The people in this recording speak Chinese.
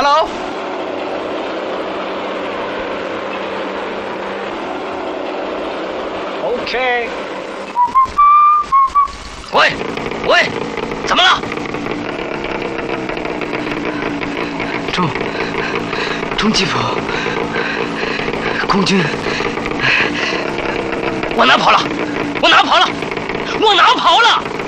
Hello。OK。 喂，怎么了？中基府空军，我哪跑了？